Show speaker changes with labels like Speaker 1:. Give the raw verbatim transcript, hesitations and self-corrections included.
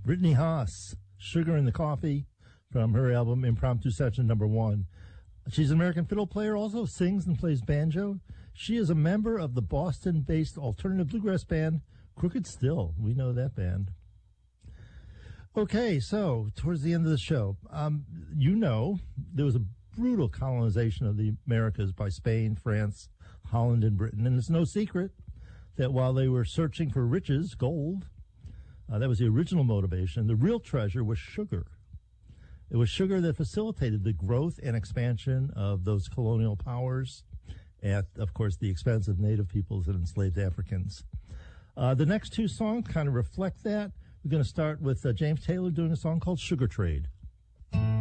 Speaker 1: Brittany Haas, Sugar in the Coffee, from her album Impromptu Session Number One. She's an American fiddle player, also sings and plays banjo. She is a member of the Boston-based alternative bluegrass band Crooked Still. We know that band. Okay, so towards the end of the show, um, you know there was a brutal colonization of the Americas by Spain, France, Holland, and Britain, and it's no secret that while they were searching for riches, gold, uh, that was the original motivation, the real treasure was sugar. It was sugar that facilitated the growth and expansion of those colonial powers at, of course, the expense of native peoples and enslaved Africans. Uh, the next two songs kind of reflect that. We're going to start with uh, James Taylor doing a song called Sugar Trade.